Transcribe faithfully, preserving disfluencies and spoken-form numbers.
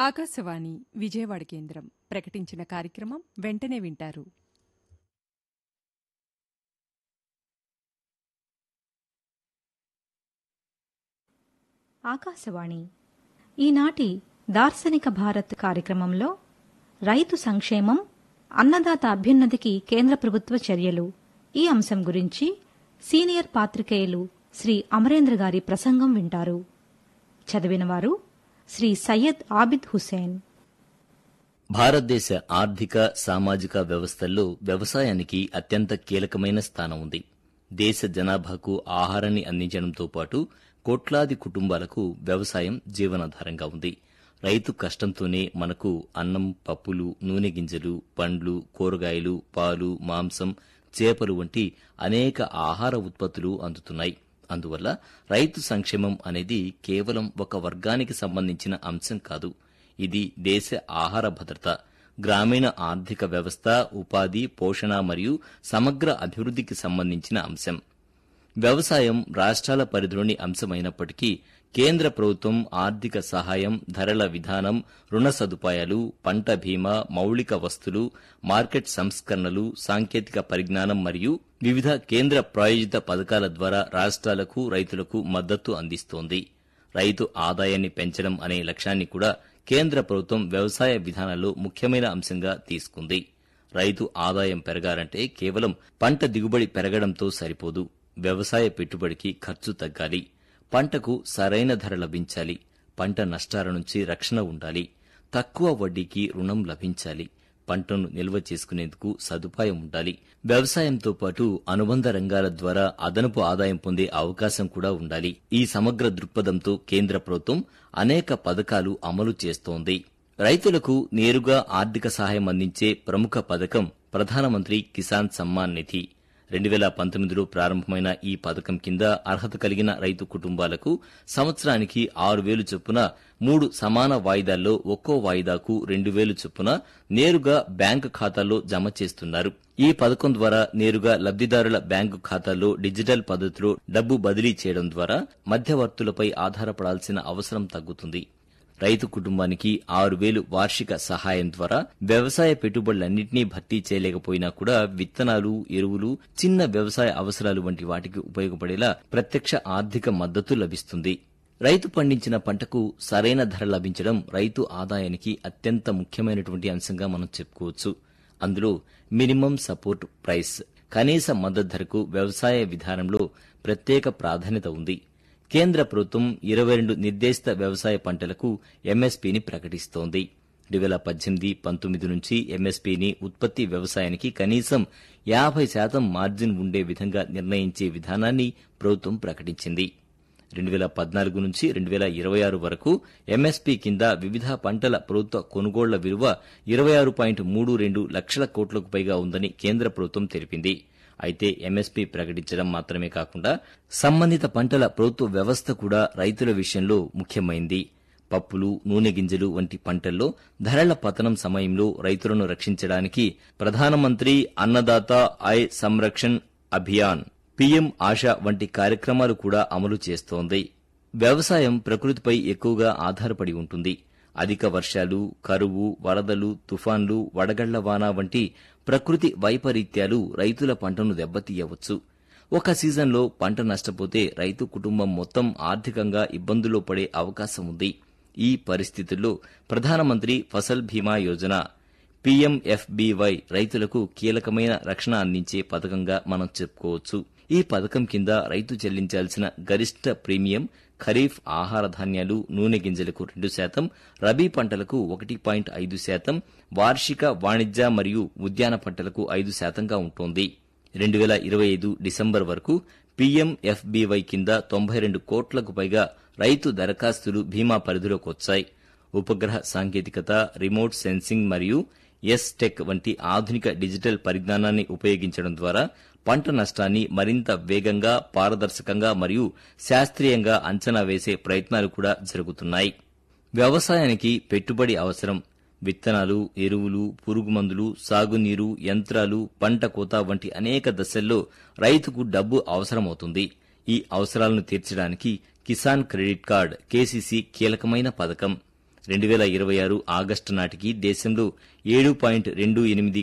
ఆకాశవాణి విజయవాడ కేంద్రం ప్రకటించిన కార్యక్రమం వెంటనే వింటారు. ఆకాశవాణి ఈనాటి దార్శనిక భారత్ కార్యక్రమంలో రైతు సంక్షేమం, అన్నదాత అభ్యున్నతికి కేంద్ర ప్రభుత్వ చర్యలు ఈ అంశం గురించి సీనియర్ పాత్రికేయులు శ్రీ అమరేంద్ర గారి ప్రసంగం వింటారు. చదివినవారు శ్రీ సయ్యద్ ఆబిద్ హుసేన్. భారతదేశ ఆర్థిక సామాజిక వ్యవస్థల్లో వ్యవసాయానికి అత్యంత కీలకమైన స్థానం ఉంది. దేశ జనాభాకు ఆహారాన్ని అందించడంతో పాటు కోట్లాది కుటుంబాలకు వ్యవసాయం జీవనాధారంగా ఉంది. రైతు కష్టంతోనే మనకు అన్నం, పప్పులు, నూనె గింజలు, పండ్లు, కూరగాయలు, పాలు, మాంసం, చేపలు వంటి అనేక ఆహార ఉత్పత్తులు అందుతున్నాయి. అందువల్ల రైతు సంక్షేమం అనేది కేవలం ఒక వర్గానికి సంబంధించిన అంశం కాదు. ఇది దేశ ఆహార భద్రత, గ్రామీణ ఆర్థిక వ్యవస్థ, ఉపాధి, పోషణ మరియు సమగ్ర అభివృద్ధికి సంబంధించిన అంశం. వ్యవసాయం రాష్ట్రాల పరిధిలోని అంశమైనప్పటికీ కేంద్ర ప్రభుత్వం ఆర్థిక సహాయం, ధరల విధానం, రుణ సదుపాయాలు, పంట బీమా, మౌలిక వస్తులు, మార్కెట్ సంస్కరణలు, సాంకేతిక పరిజ్ఞానం మరియు వివిధ కేంద్ర ప్రాయోజిత పథకాల ద్వారా రాష్ట్రాలకు, రైతులకు మద్దతు అందిస్తోంది. రైతు ఆదాయాన్ని పెంచడం అనే లక్ష్యాన్ని కూడా కేంద్ర ప్రభుత్వం వ్యవసాయ విధానాల్లో ముఖ్యమైన అంశంగా తీసుకుంది. రైతు ఆదాయం పెరగాలంటే కేవలం పంట దిగుబడి పెరగడంతో సరిపోదు. వ్యవసాయ పెట్టుబడికి ఖర్చు తగ్గాలి, పంటకు సరైన ధర లభించాలి, పంట నష్టాల నుంచి రక్షణ ఉండాలి, తక్కువ వడ్డీకి రుణం లభించాలి, పంటను నిల్వ చేసుకునేందుకు సదుపాయం ఉండాలి. వ్యవసాయంతో పాటు అనుబంధ రంగాల ద్వారా అదనపు ఆదాయం పొందే అవకాశం కూడా ఉండాలి. ఈ సమగ్ర దృక్పథంతో కేంద్ర ప్రభుత్వం అనేక పథకాలు అమలు చేస్తోంది. రైతులకు నేరుగా ఆర్థిక సహాయం అందించే ప్రముఖ పథకం ప్రధానమంత్రి కిసాన్ సమ్మాన్ నిధి. రెండు వేల పంతొమ్మిదిలో ప్రారంభమైన ఈ పథకం కింద అర్హత కలిగిన రైతు కుటుంబాలకు సంవత్సరానికి ఆరు వేలు చొప్పున మూడు సమాన వాయిదాల్లో ఒక్కో వాయిదాకు రెండు వేలు చొప్పున నేరుగా బ్యాంకు ఖాతాల్లో జమ చేస్తున్నారు. ఈ పథకం ద్వారా నేరుగా లబ్దిదారుల బ్యాంకు ఖాతాల్లో డిజిటల్ పద్ధతిలో డబ్బు బదిలీ చేయడం ద్వారా మధ్యవర్తులపై ఆధారపడాల్సిన అవసరం తగ్గుతుంది. రైతు కుటుంబానికి ఆరు వేలు వార్షిక సహాయం ద్వారా వ్యవసాయ పెట్టుబడులన్నింటినీ భర్తీ చేయలేకపోయినా కూడా విత్తనాలు, ఎరువులు, చిన్న వ్యవసాయ అవసరాలు వంటి వాటికి ఉపయోగపడేలా ప్రత్యక్ష ఆర్థిక మద్దతు లభిస్తుంది. రైతు పండించిన పంటకు సరైన ధర లభించడం రైతు ఆదాయానికి అత్యంత ముఖ్యమైనటువంటి అంశంగా మనం చెప్పుకోవచ్చు. అందులో మినిమం సపోర్ట్ ప్రైస్, కనీస మద్దతు ధరకు వ్యవసాయ విధానంలో ప్రత్యేక ప్రాధాన్యత ఉంది. కేంద్ర ప్రభుత్వం ఇరవై రెండు నిర్దేశిత వ్యవసాయ పంటలకు ఎంఎస్పీని ప్రకటిస్తోంది. రెండు వేల పద్దెనిమిది పంతొమ్మిది నుంచి ఎంఎస్పీని ఉత్పత్తి వ్యవసాయానికి కనీసం యాభై శాతం మార్జిన్ ఉండే విధంగా నిర్ణయించే విధానాన్ని ప్రభుత్వం ప్రకటించింది. రెండు వేల పద్నాలుగు నుంచి రెండు వేల ఇరవై ఆరు వరకు ఎంఎస్పీ కింద వివిధ పంటల ప్రభుత్వ కొనుగోళ్ల విలువ ఇరవై ఆరు పాయింట్ మూడు రెండు లక్షల కోట్లకు పైగా ఉందని కేంద్ర ప్రభుత్వం తెలిపింది. అయితే ఎంఎస్పీ ప్రకటించడం మాత్రమే కాకుండా సంబంధిత పంటల ప్రభుత్వ వ్యవస్థ కూడా రైతుల విషయంలో ముఖ్యమైంది. పప్పులు, నూనె గింజలు వంటి పంటల్లో ధరల పతనం సమయంలో రైతులను రక్షించడానికి ప్రధానమంత్రి అన్నదాత ఆయ్ సంరక్షణ్ అభియాన్, పీఎం ఆశా వంటి కార్యక్రమాలు కూడా అమలు చేస్తోంది. వ్యవసాయం ప్రకృతిపై ఎక్కువగా ఆధారపడి ఉంటుంది. అధిక వర్షాలు, కరువు, వరదలు, తుఫాన్లు, వడగళ్ల వాన వంటి ప్రకృతి వైపరీత్యాలు రైతుల పంటను దెబ్బతీయవచ్చు. ఒక సీజన్లో పంట నష్టపోతే రైతు కుటుంబం మొత్తం ఆర్థికంగా ఇబ్బందుల్లో పడే అవకాశం ఉంది. ఈ పరిస్థితుల్లో ప్రధానమంత్రి ఫసల్ బీమా యోజన పీఎంఎఫ్బీవై రైతులకు కీలకమైన రక్షణ అందించే పథకంగా మనం చెప్పుకోవచ్చు. ఈ పథకం కింద రైతు చెల్లించాల్సిన గరిష్ట ప్రీమియం ఖరీఫ్ ఆహార ధాన్యాలు, నూనె గింజలకు రెండు శాతం, రబీ పంటలకు ఒకటి పాయింట్ ఐదు శాతం, వార్షిక వాణిజ్య మరియు ఉద్యాన పంటలకు ఐదు శాతంగా ఉంటోంది. రెండు వేల ఇరవై ఐదు డిసెంబర్ వరకు పీఎంఎఫ్బీవై కింద తొంభై రెండు కోట్లకు పైగా రైతు దరఖాస్తులు బీమా పరిధిలోకి వచ్చాయి. ఉపగ్రహ సాంకేతికత, రిమోట్ సెన్సింగ్ మరియు ఎస్ టెక్ వంటి ఆధునిక డిజిటల్ పరిజ్ఞానాన్ని ఉపయోగించడం ద్వారా పంట నష్టాన్ని మరింత వేగంగా, పారదర్శకంగా మరియు శాస్త్రీయంగా అంచనా వేసే ప్రయత్నాలు కూడా జరుగుతున్నాయి. వ్యవసాయానికి పెట్టుబడి అవసరం. విత్తనాలు, ఎరువులు, పురుగుమందులు, సాగునీరు, యంత్రాలు, పంట కోత వంటి అనేక దశల్లో రైతుకు డబ్బు అవసరమవుతుంది. ఈ అవసరాలను తీర్చడానికి కిసాన్ క్రెడిట్ కార్డ్ కేసీసీ కీలకమైన పథకం. రెండు వేల ఇరవై ఆరు ఆగస్టు నాటికి దేశంలో ఏడు పాయింట్ రెండు ఎనిమిది